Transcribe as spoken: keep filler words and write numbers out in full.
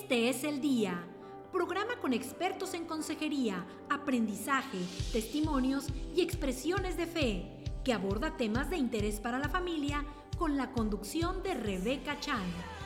Este es el Día, programa con expertos en consejería, aprendizaje, testimonios y expresiones de fe, que aborda temas de interés para la familia con la conducción de Rebeca Chan.